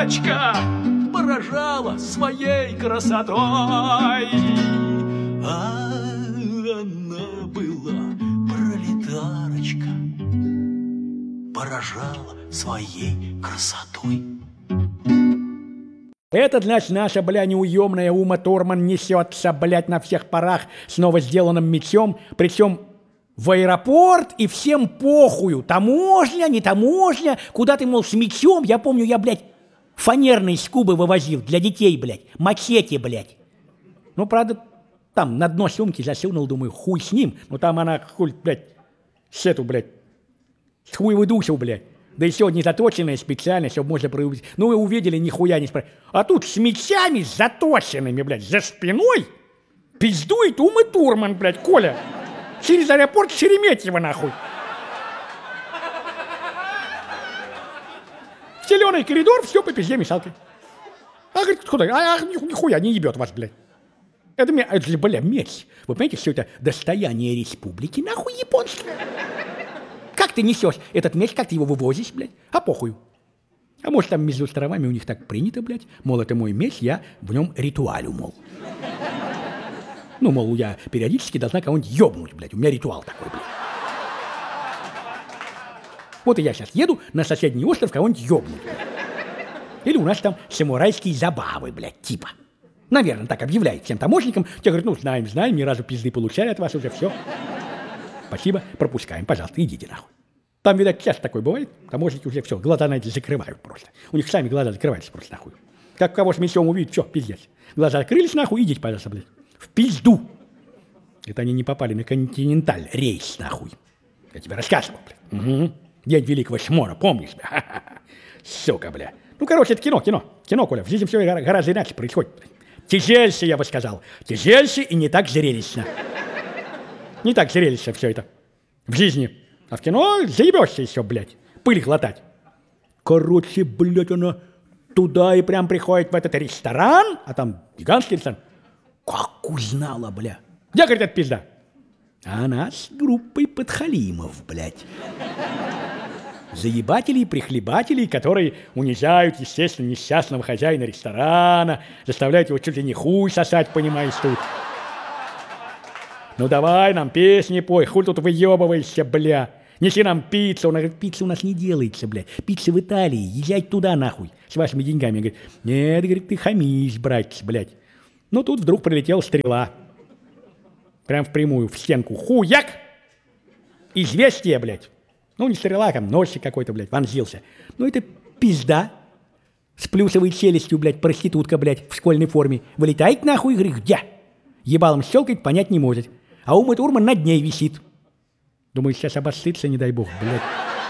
пролетарочка поражала своей красотой. А она была пролетарочка, поражала своей красотой. Это, значит, наша, бля, неуемная Ума Турман несется, блядь, на всех парах с новосделанным мечом, причем в аэропорт, и всем похую. Таможня, не таможня, куда ты, мол, с мечом? Я помню, я, блядь, фанерные скубы вывозил для детей, блядь, мачете, блядь. Ну, правда, там на дно сумки засунул, думаю, хуй с ним. Ну, там она, хуй, блядь, с эту, блядь, с хуевой душу, блядь. Да еще не заточенная специально, чтобы можно проявить. Ну, вы увидели, нихуя не спрашивали. А тут с мечами заточенными, блядь, за спиной пиздует Ума Турман, блядь, Коля. Через аэропорт Шереметьево, нахуй. В зеленый коридор, все по пизде мешалкой. А, говорит, куда? Нихуя не ебет вас, блядь. Это, бля, меч. Вы понимаете, все это достояние республики, нахуй, японское. Как ты несешь этот меч, как ты его вывозишь, блядь? А похую. А может, там между островами у них так принято, блядь? Мол, это мой меч, я в нем ритуалю, мол. Ну, мол, я периодически должна кого-нибудь ёбнуть, блядь. У меня ритуал такой, блядь. Вот и я сейчас еду на соседний остров кого-нибудь ёбнуть, блядь. Или у нас там самурайские забавы, блядь, типа. Наверное, так объявляет всем таможенникам. Те говорят, ну, знаем, ни разу пизды получали от вас уже, все. Спасибо, пропускаем, пожалуйста, идите нахуй. Там, видать, часто такое бывает. Таможенники уже все, глаза на эти закрывают просто. У них сами глаза закрываются просто нахуй. Как кого с мечом увидят, все, пиздец. Глаза открылись нахуй, идите, пожалуйста, блядь. В пизду. Это они не попали на континенталь рейс, нахуй. Я тебе рассказывал, блядь. Угу. День Великого Шмора, помнишь, бля? Ха-ха-ха. Сука, бля. Ну, короче, это кино. Кино, Коля. В жизни все гораздо иначе происходит. Тяжельше, я бы сказал. Тяжельше и не так зрелищно. Не так зрелищно все это в жизни. А в кино заебешься еще, блядь, пыль глотать. Короче, блядь, она туда и прям приходит в этот ресторан, а там гигантский ресторан. Как узнала, бля. Где, говорит, эта пизда? Она с группой подхалимов, блядь. Заебателей, прихлебателей, которые унижают, естественно, несчастного хозяина ресторана, заставляют его чуть ли не хуй сосать, понимаешь, тут. Ну давай нам песни пой, хуй тут выебываешься, бля. Неси нам пиццу. Она говорит, пицца у нас не делается, блядь. Пицца в Италии, езжать туда нахуй, с вашими деньгами. Говорит, нет, говорит, ты хамишь, братец, блядь. Ну тут вдруг прилетела стрела. Прям впрямую, в стенку. Хуяк! Известие, блядь. Ну не стрела, там носик какой-то, блядь, вонзился. Ну это пизда. С плюсовой челюстью, блядь, проститутка, блядь, в школьной форме. Вылетает нахуй, говорит, где? Ебалом щелкает, понять не может. А Ума Турман над ней висит. Думаю, сейчас обоссытся, не дай бог, блядь.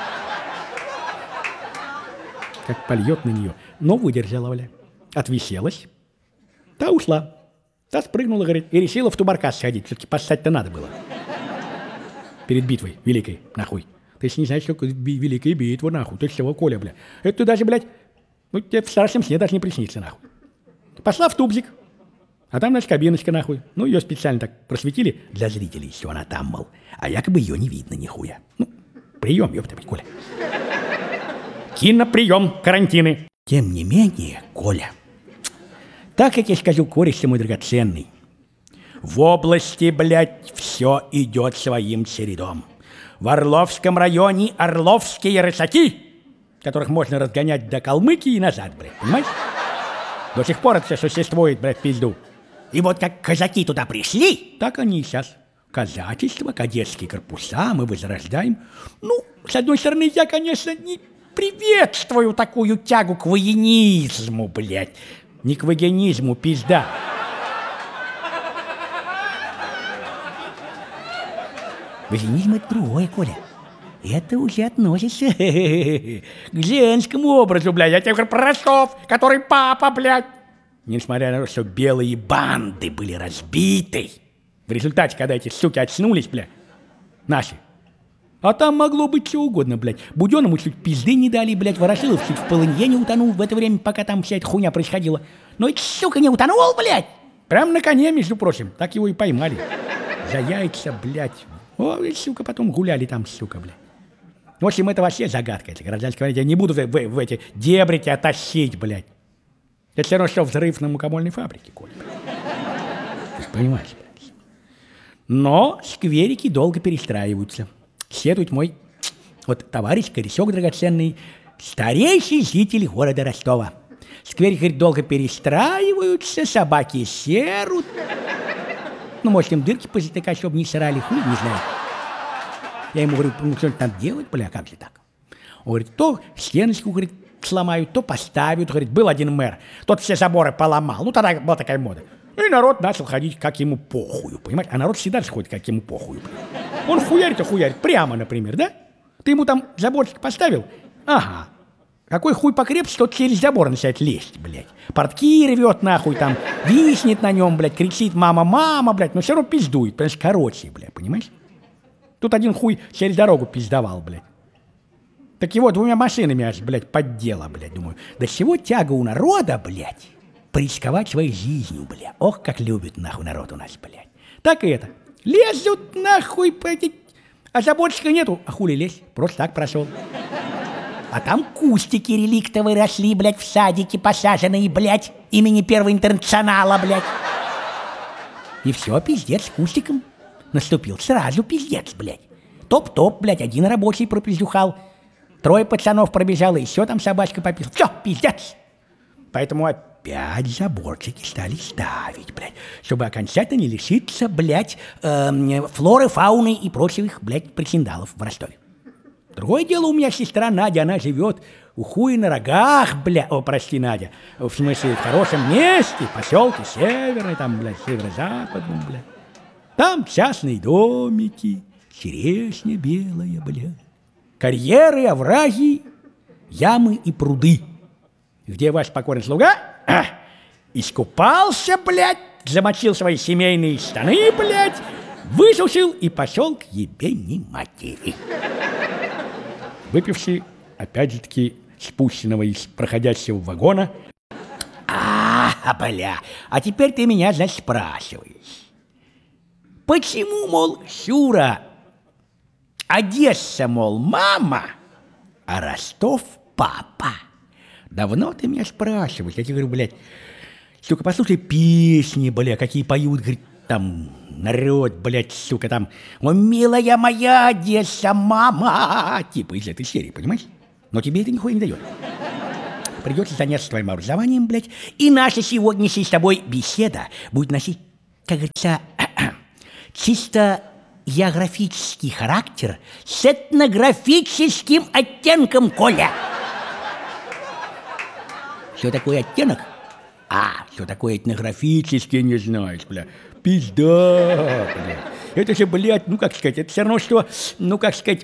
Как польет на нее. Но выдержала, блядь. Отвиселась. Та ушла. Та спрыгнула, говорит, и решила в Тубаркас сходить. Все-таки поссать-то надо было. Перед битвой великой, нахуй. Ты ж не знаешь, как великая битва, нахуй. Ты чего, Коля, блядь? Это ты даже, блядь, ну тебе в страшном сне даже не приснится, нахуй. Пошла в тубзик. А там, значит, кабиночка, нахуй. Ну, ее специально так просветили для зрителей, что она там, мол. А якобы ее не видно нихуя. Ну, прием, ёпта, Коля. Киноприем, карантины. Тем не менее, Коля, так как я скажу, кореш мой драгоценный, в области, блядь, все идет своим чередом. В Орловском районе орловские рысаки, которых можно разгонять до Калмыкии и назад, блядь, понимаешь? До сих пор это все существует, блядь, пизду. И вот как казаки туда пришли, так они и сейчас. Казачество, кадетские корпуса мы возрождаем. Ну, с одной стороны, я, конечно, не приветствую такую тягу к военизму, блядь. Не к вагинизму, пизда. Вагинизм — это другое, Коля. Это уже относится к женскому образу, блядь. Я тебе говорю про Ростов, который папа, блядь. Несмотря на то, что белые банды были разбиты, в результате, когда эти суки очнулись, блядь, наши, а там могло быть что угодно, блядь. Буденному чуть пизды не дали, блядь, Ворошилов чуть в полынье не утонул в это время, пока там вся эта хуйня происходила. Но эта сука не утонул, блядь. Прям на коне, между прочим. Так его и поймали. За яйца, блядь. О, сука, потом гуляли там, сука, блядь. В общем, это вообще загадка, эта гражданская война. Я не буду в эти дебри тебя тащить, блядь. Это все равно, что взрыв на мукомольной фабрике, Коля. Ты же понимаешь, блядь. Но скверики долго перестраиваются. Следует мой вот товарищ, корешок драгоценный, старейший житель города Ростова. Скверики, говорит, долго перестраиваются, собаки серут. Ну, может, им дырки позатыкать, чтобы не срали, хуй, не знаю. Я ему говорю, ну, что-нибудь надо делать, бля, как же так? Он говорит, то стеночку, говорит, сломают, то поставят. Говорит, был один мэр, тот все заборы поломал. Ну, тогда была такая мода. И народ начал ходить, как ему похую, понимаешь? А народ всегда же ходит, как ему похую. Он хуярит, прямо, например, да? Ты ему там заборчик поставил? Ага. Какой хуй покрепче, тот через забор начинает лезть, блядь. Портки рвет нахуй, там, виснет на нем, блядь, кричит мама, мама, блядь, но все равно пиздует, потому что короче, блядь, понимаешь? Тут один хуй через дорогу пиздовал, блядь. Так его 2 машинами аж, блядь, поддела, блядь, думаю. До чего тяга у народа, блядь, порисковать своей жизнью, блядь. Ох, как любит, нахуй, народ у нас, блядь. Так и это. Лезут, нахуй, а заборчика нету. А хули лезть? Просто так прошел. А там кустики реликтовые росли, блядь, в садике посаженные, блядь, имени Первого интернационала, блядь. И все, пиздец, кустиком наступил. Сразу пиздец, блядь. Топ-топ, блядь, один рабочий пропиздюхал. 3 пацанов пробежало, еще там собачка попила. Все, пиздец. Поэтому опять заборчики стали ставить, блядь, чтобы окончательно не лишиться, блядь, флоры, фауны и прочих, блядь, причиндалов в Ростове. Другое дело, у меня сестра Надя, она живет у хуя на рогах, бля, о, прости, Надя, в смысле, в хорошем месте, поселке Северный, там, блядь, северо-западном, блядь. Там частные домики, черешня белая, блядь, карьеры, овраги, ямы и пруды, где ваш покорный слуга искупался, блядь, замочил свои семейные штаны, блядь, высушил и пошел к ебени матери. Выпивший, опять же таки, спущенного из проходящего вагона. Бля, а теперь ты меня, значит, спрашиваешь. Почему, мол, Шура, Одесса, мол, мама, а Ростов папа? Давно ты меня спрашиваешь. Я тебе говорю, блядь, сука, послушай песни, бля, какие поют, говорит, там, народ, блядь, сука, там, о, милая моя Одесса, мама, типа из этой серии, понимаешь? Но тебе это нихуя не дает. Придется заняться твоим образованием, блядь, и наша сегодняшняя с тобой беседа будет носить, как говорится, чисто географический характер с этнографическим оттенком, Коля. Что такое оттенок? Что такое этнографический, не знаешь, бля. Пизда, блядь. Это же, блядь, ну, как сказать, это все равно, что, ну, как сказать,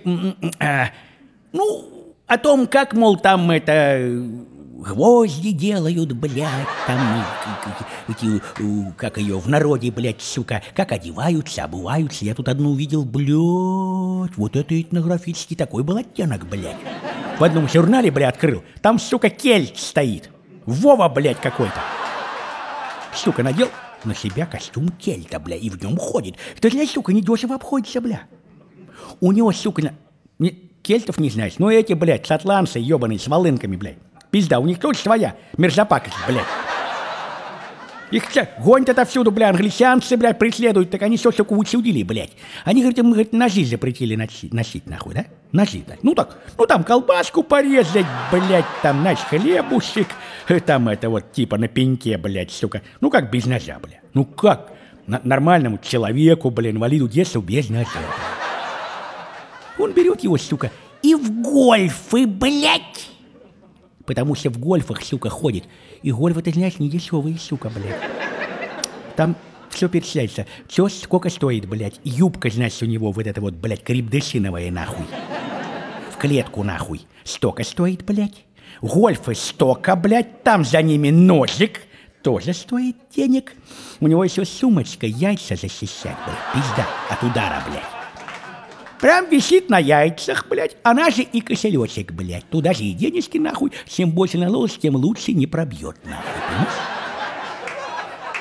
ну, о том, как, мол, там это, гвозди делают, блядь, там, как ее в народе, блядь, сука, как одеваются, обуваются. Я тут одну увидел, блядь, вот это этнографический такой был оттенок, блядь. В одном журнале, блядь, открыл, там, сука, кельт стоит. Вова, блядь, какой-то. Сука, надел на себя костюм кельта, бля, и в нем ходит. Это, для сука, недешево обходится, бля. У него, сука, кельтов не знаешь, но эти, блядь, шотландцы ебаные с волынками, блядь. Пизда, у них тоже своя мерзопакость, блядь. Их гонят отовсюду, бля, англичанцы, блядь, преследуют, так они все, сука, учудили, блядь. Они, говорят, им, говорят, ножи запретили носить, нахуй, да? Ножи, блядь. Ну так, ну там колбаску порезать, блядь, там, знаешь, хлебушек, там это вот типа на пеньке, блядь, сука. Ну как без ножа, блядь? Ну как нормальному человеку, блядь, инвалиду детства без ножа, блядь. Он берет его, сука, и в гольфы, блядь. Потому что в гольфах, сука, ходит. И гольфы, ты знаешь, не дешевые, сука, блядь. Там все перечисляется. Все сколько стоит, блядь. Юбка, значит, у него вот эта вот, блядь, крепдышиновая, нахуй. В клетку, нахуй. Столько стоит, блядь. Гольфы столько, блядь. Там за ними ножик. Тоже стоит денег. У него еще сумочка, яйца защищать, блядь. Пизда от удара, блядь. Прям висит на яйцах, блядь, она же и кошелечек, блядь. Туда же и денежки, нахуй. Чем больше наложишь, тем лучше не пробьет, нахуй, понимаешь?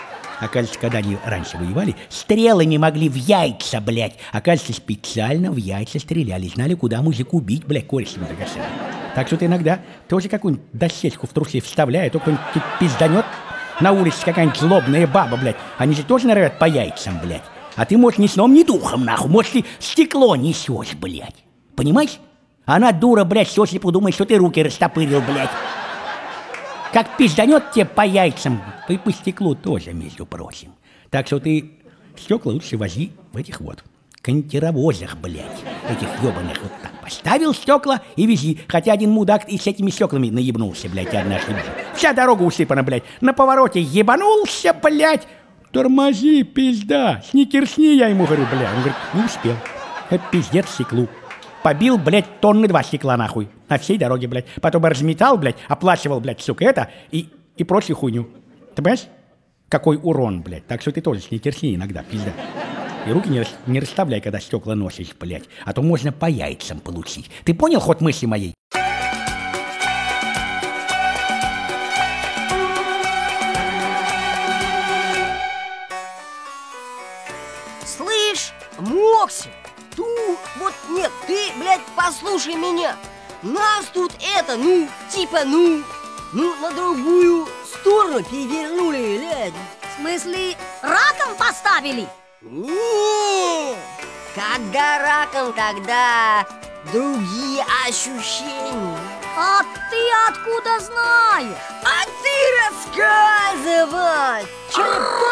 Оказывается, когда они раньше воевали, стрелами могли в яйца, блядь. Оказывается, специально в яйца стреляли. Знали, куда мужику бить, блядь, корешем драгоценным. Так что ты иногда тоже какую-нибудь досечку в трусы вставляй, а то кто-нибудь пизданет на улице какая-нибудь злобная баба, блядь. Они же тоже норовят по яйцам, блядь. А ты, может, ни сном, ни духом, нахуй. Может, ты стекло несешь, блядь. Понимаешь? Она дура, блядь, сослепу думает, что ты руки растопырил, блядь. Как пизданет тебе по яйцам, и по стеклу тоже, между прочим. Так что ты стекла лучше вози в этих вот контировозах, блядь. Этих ебаных вот так. Поставил стекла и вези. Хотя один мудак и с этими стеклами наебнулся, блядь, однажды. Вся дорога усыпана, блядь. На повороте ебанулся, блядь. Тормози, пизда. Сникерсни, я ему говорю, блядь. Он говорит, не успел. Это пиздец стеклу. Побил, блядь, тонны 2 стекла, нахуй. На всей дороге, блядь. Потом разметал, блядь, оплачивал, блядь, сука, это и прочую хуйню. Ты понимаешь? Какой урон, блядь. Так что ты тоже сникерсни иногда, пизда. И руки не расставляй, когда стекла носишь, блядь. А то можно по яйцам получить. Ты понял ход мысли моей? Слышь, Мокси, вот нет, ты, блядь, послушай меня. Нас тут на другую сторону перевернули, блядь. В смысле, раком поставили? Нет, когда раком, тогда другие ощущения. А ты откуда знаешь? А ты рассказывай!